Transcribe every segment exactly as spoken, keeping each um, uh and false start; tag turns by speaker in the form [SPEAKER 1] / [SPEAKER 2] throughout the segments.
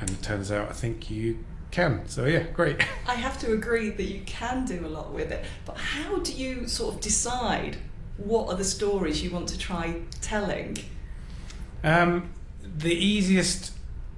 [SPEAKER 1] and it turns out I think you can. So yeah, great.
[SPEAKER 2] I have to agree that you can do a lot with it, but how do you sort of decide what are the stories you want to try telling?
[SPEAKER 1] Um, the easiest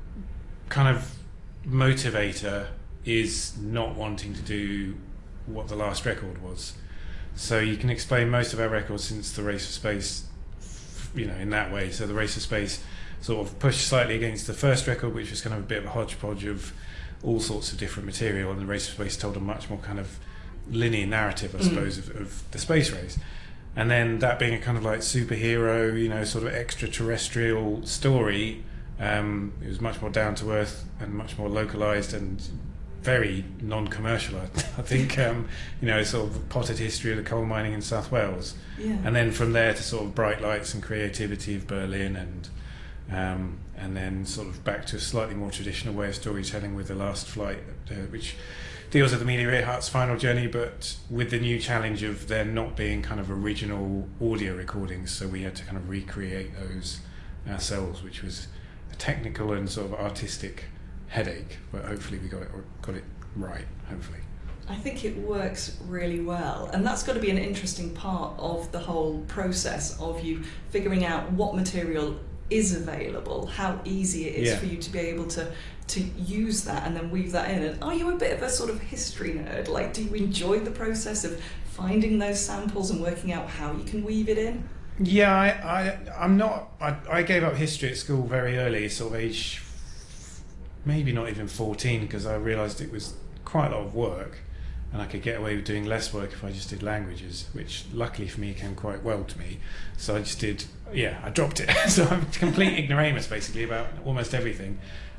[SPEAKER 1] kind of motivator is not wanting to do what the last record was. So you can explain most of our records since the Race for Space, you know, in that way. So the Race for Space sort of pushed slightly against the first record, which was kind of a bit of a hodgepodge of all sorts of different material, and the Race for Space told a much more kind of linear narrative, I suppose, mm. of, of the space race. And then that being a kind of like superhero, you know, sort of extraterrestrial story, um, it was much more down to earth and much more localized and very non-commercial, I think. um, you know, sort of potted history of the coal mining in South Wales.
[SPEAKER 2] Yeah.
[SPEAKER 1] And then from there to sort of bright lights and creativity of Berlin, and um, and then sort of back to a slightly more traditional way of storytelling with The Last Flight, uh, which deals with Amelia Earhart's final journey, but with the new challenge of there not being kind of original audio recordings, so we had to kind of recreate those ourselves, which was a technical and sort of artistic headache, but hopefully we got it got it right, hopefully.
[SPEAKER 2] I think it works really well, and that's got to be an interesting part of the whole process of you figuring out what material is available, how easy it is
[SPEAKER 1] yeah.
[SPEAKER 2] for you to be able to to use that and then weave that in. And are you a bit of a sort of history nerd? Like, do you enjoy the process of finding those samples and working out how you can weave it in?
[SPEAKER 1] Yeah, I, I I'm not. I, I gave up history at school very early, sort of age, maybe not even fourteen, because I realised it was quite a lot of work, and I could get away with doing less work if I just did languages, which luckily for me came quite well to me. So I just did, yeah, I dropped it. So I'm a complete ignoramus basically about almost everything.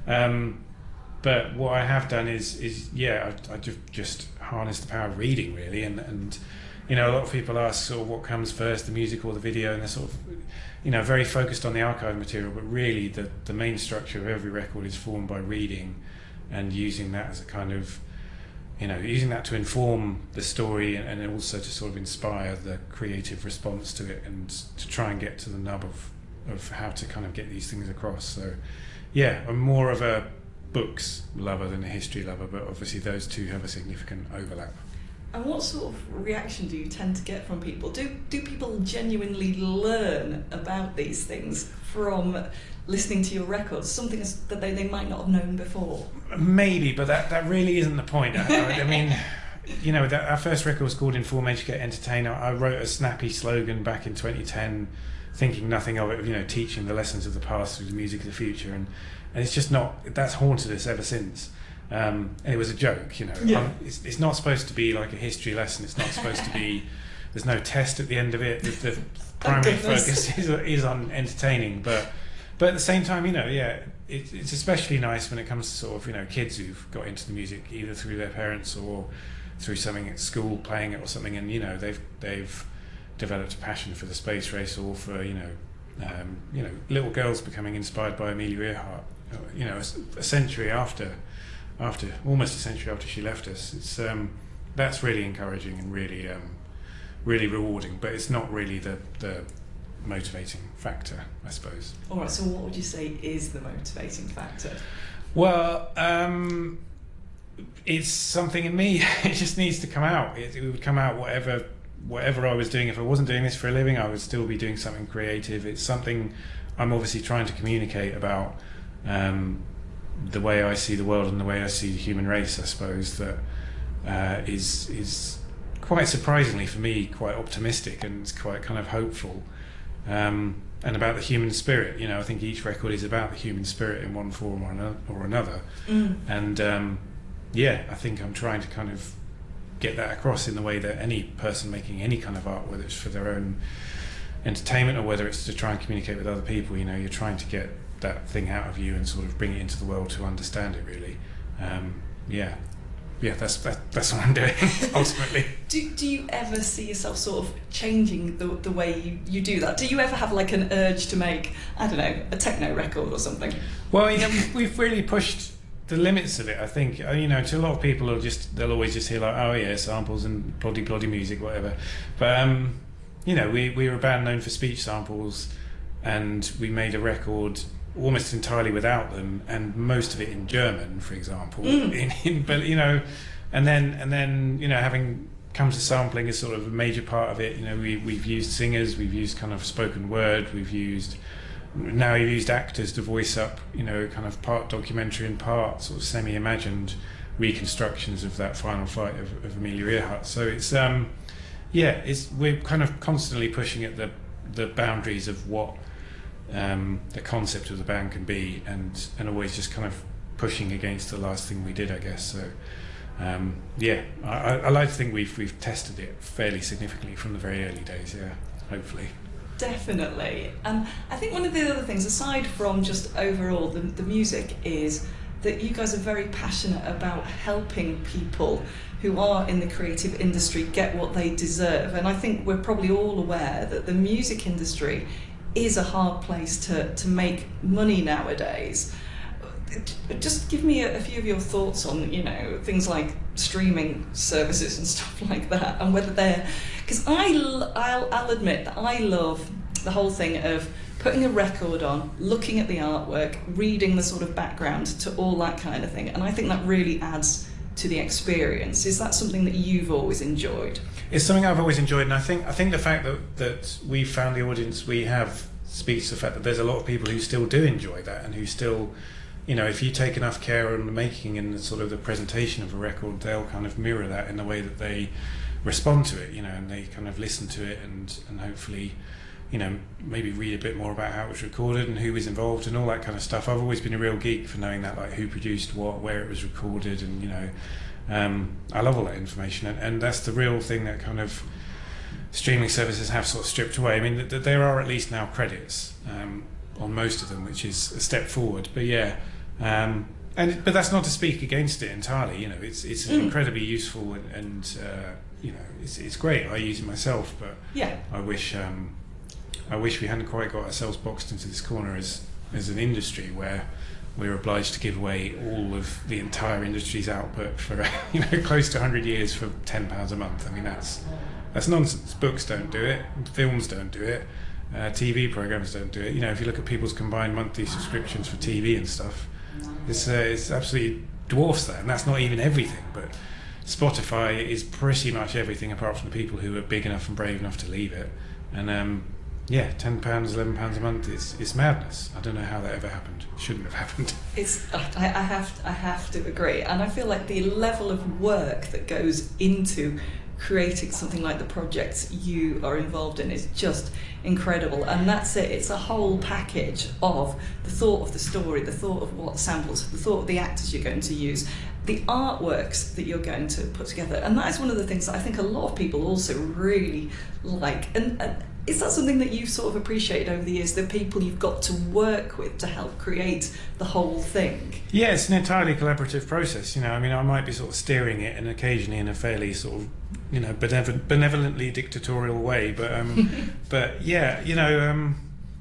[SPEAKER 1] Um, but what I have done is, is yeah, I, I just, just harnessed the power of reading really, and, and you know, a lot of people ask sort of what comes first, the music or the video, and they're sort of, you know, very focused on the archive material, but really the, the main structure of every record is formed by reading and using that as a kind of, you know, using that to inform the story, and, and also to sort of inspire the creative response to it, and to try and get to the nub of, of how to kind of get these things across. So yeah, I'm more of a books lover than a history lover, but obviously those two have a significant overlap.
[SPEAKER 2] And what sort of reaction do you tend to get from people? Do do people genuinely learn about these things from listening to your records, something that they, they might not have known before?
[SPEAKER 1] Maybe, but that, that really isn't the point. I, I mean, you know, that, our first record was called Inform, Educate, Entertain. I wrote a snappy slogan back in twenty ten, thinking nothing of it, you know, teaching the lessons of the past through the music of the future, and, and it's just not, that's haunted us ever since. Um, and it was a joke, you know.
[SPEAKER 2] Yeah.
[SPEAKER 1] Um, it's, it's not supposed to be like a history lesson. It's not supposed to be, there's no test at the end of it. The, the primary focus is, is on entertaining, but but at the same time, you know, yeah, it, it's especially nice when it comes to sort of, you know, kids who've got into the music either through their parents or through something at school, playing it or something, and, you know, they've they've developed a passion for the space race, or for, you know, um, you know, little girls becoming inspired by Amelia Earhart, you know, a, a century after. After almost a century after she left us, it's um, that's really encouraging and really, um, really rewarding. But it's not really the the motivating factor, I suppose.
[SPEAKER 2] All right. So, what would you say is the motivating factor?
[SPEAKER 1] Well, um, it's something in me. It just needs to come out. It, it would come out whatever whatever I was doing. If I wasn't doing this for a living, I would still be doing something creative. It's something I'm obviously trying to communicate about. Um, the way I see the world and the way I see the human race, I suppose, that uh, is is quite surprisingly for me quite optimistic and quite kind of hopeful, um, and about the human spirit. You know, I think each record is about the human spirit in one form or another, or another.
[SPEAKER 2] Mm.
[SPEAKER 1] and um, yeah, I think I'm trying to kind of get that across in the way that any person making any kind of art, whether it's for their own entertainment or whether it's to try and communicate with other people, you know, you're trying to get that thing out of you and sort of bring it into the world to understand it, really. Um, yeah, yeah, that's that, that's what I'm doing ultimately.
[SPEAKER 2] Do do you ever see yourself sort of changing the the way you, you do that? Do you ever have like an urge to make, I don't know, a techno record or something?
[SPEAKER 1] Well, you know, we've, we've really pushed the limits of it, I think. You know, to a lot of people, will just they'll always just hear like, oh yeah, samples and ploddy ploddy music, whatever. But um, you know, we we were a band known for speech samples, and we made a record almost entirely without them, and most of it in German, for example.
[SPEAKER 2] Mm.
[SPEAKER 1] In, in, but you know, and then and then you know, having come to sampling as sort of a major part of it. You know, we we've used singers, we've used kind of spoken word, we've used now we've used actors to voice up, you know, kind of part documentary and part sort of semi-imagined reconstructions of that final fight of, of Amelia Earhart. So it's um, yeah, it's we're kind of constantly pushing at the the boundaries of what um, the concept of the band can be, and and always just kind of pushing against the last thing we did, I guess. So um, yeah, I, I like to think we've we've tested it fairly significantly from the very early days. Yeah, hopefully.
[SPEAKER 2] Definitely. And I think one of the other things, aside from just overall the, the music, is that you guys are very passionate about helping people who are in the creative industry get what they deserve. And I think we're probably all aware that the music industry is a hard place to, to make money nowadays. Just give me a, a few of your thoughts on, you know, things like streaming services and stuff like that, and whether they're, because I, I'll, I'll admit that I love the whole thing of putting a record on, looking at the artwork, reading the sort of background to all that kind of thing, and I think that really adds to the experience. Is that something that you've always enjoyed?
[SPEAKER 1] It's something I've always enjoyed, and I think I think the fact that that we've found the audience we have speaks to the fact that there's a lot of people who still do enjoy that, and who still, you know, if you take enough care on the making and the sort of the presentation of a record, they'll kind of mirror that in the way that they respond to it, you know, and they kind of listen to it, and and hopefully, you know, maybe read a bit more about how it was recorded and who was involved and all that kind of stuff. I've always been a real geek for knowing that, like who produced what, where it was recorded, and you know, um, I love all that information, and, and that's the real thing that kind of streaming services have sort of stripped away. I mean, th- th- there are at least now credits um, on most of them, which is a step forward. But yeah, um, and but that's not to speak against it entirely. You know, it's it's
[SPEAKER 2] Mm.
[SPEAKER 1] incredibly useful, and, and uh, you know, it's it's great. I use it myself, but
[SPEAKER 2] Yeah.
[SPEAKER 1] I wish. Um, I wish we hadn't quite got ourselves boxed into this corner as as an industry where we're obliged to give away all of the entire industry's output for you know close to one hundred years for ten pounds a month. I mean, that's that's nonsense. Books don't do it, films don't do it, uh, T V programs don't do it. You know, if you look at people's combined monthly subscriptions for T V and stuff, it's uh, it's absolutely dwarfs that, and that's not even everything. But Spotify is pretty much everything apart from the people who are big enough and brave enough to leave it. And um, yeah, ten pounds, eleven pounds a month is it's madness. I don't know how that ever happened. Shouldn't have happened.
[SPEAKER 2] It's I, I have I have to agree, and I feel like the level of work that goes into creating something like the projects you are involved in is just incredible. And that's it. It's a whole package of the thought of the story, the thought of what samples, the thought of the actors you're going to use, the artworks that you're going to put together. And that is one of the things that I think a lot of people also really like. And, and is that something that you've sort of appreciated over the years, the people you've got to work with to help create the whole thing?
[SPEAKER 1] Yeah, it's an entirely collaborative process. You know, I mean, I might be sort of steering it, and occasionally in a fairly sort of, you know, benevolent, benevolently dictatorial way. But, um, but yeah, you know, um,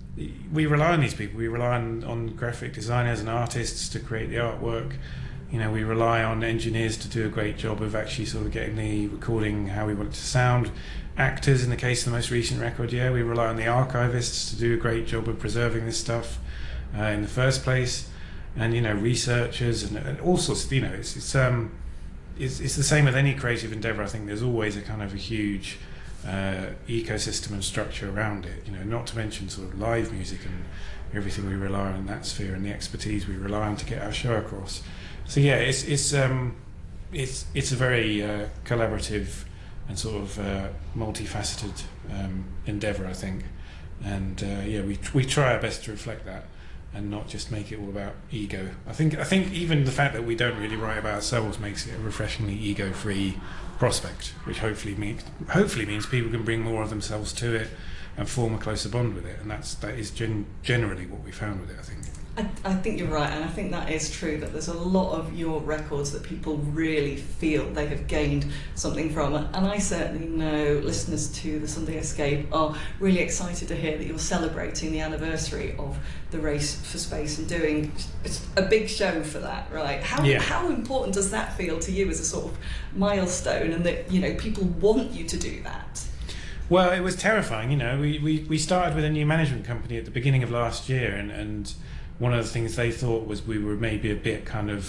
[SPEAKER 1] we rely on these people. We rely on, on graphic designers and artists to create the artwork. You know, we rely on engineers to do a great job of actually sort of getting the recording how we want it to sound. Actors, in the case of the most recent record, yeah, we rely on the archivists to do a great job of preserving this stuff uh, in the first place, and you know, researchers and, and all sorts of, you know, it's it's um it's it's the same with any creative endeavor. I think there's always a kind of a huge uh, ecosystem and structure around it. You know, not to mention sort of live music and everything we rely on in that sphere, and the expertise we rely on to get our show across. So yeah, it's it's um it's it's a very uh, collaborative and sort of uh, multifaceted um, endeavour, I think, and uh, yeah, we we try our best to reflect that, and not just make it all about ego. I think I think even the fact that we don't really write about ourselves makes it a refreshingly ego-free prospect, which hopefully means hopefully means people can bring more of themselves to it and form a closer bond with it, and that's that is gen- generally what we found with it, I think.
[SPEAKER 2] I, I think you're right, and I think that is true, that there's a lot of your records that people really feel they have gained something from. And I certainly know listeners to the Sunday Escape are really excited to hear that you're celebrating the anniversary of the Race for Space and doing it's a big show for that, right? How
[SPEAKER 1] Yeah.
[SPEAKER 2] how important does that feel to you as a sort of milestone, and that, you know, people want you to do that?
[SPEAKER 1] Well, it was terrifying. You know, we, we, we started with a new management company at the beginning of last year, and, and one of the things they thought was we were maybe a bit kind of